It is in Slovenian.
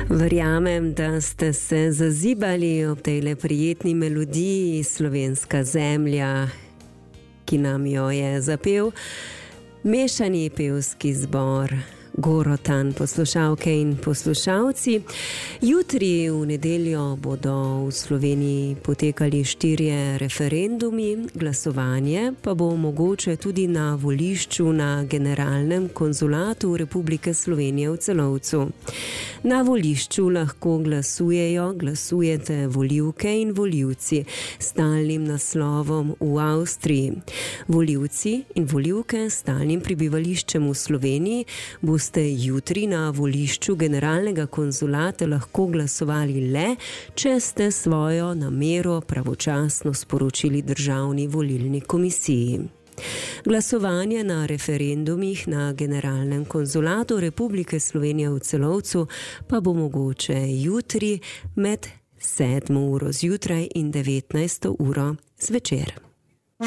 Verjamem, da ste se zazibali ob tejle prijetni melodiji Slovenska zemlja, ki nam jo je zapel mešani pevski zbor Gorotan, poslušalke in poslušalci. Jutri v nedeljo bodo v Sloveniji potekali 4 referendumi, glasovanje pa bo mogoče tudi na volišču na Generalnem konzulatu Republike Slovenije v Celovcu. Na volišču lahko glasujete volivke in volivci s stalnim naslovom v Avstriji. Volivci in volivke s stalnim prebivališčem v Sloveniji boste jutri na volišču Generalnega konzulata lahko glasovali le, če ste svojo namero pravočasno sporočili Državni volilni komisiji. Glasovanje na referendumih na Generalnem konzulatu Republike Slovenije v Celovcu pa bo mogoče jutri med 7. uro zjutraj in 19. uro zvečer.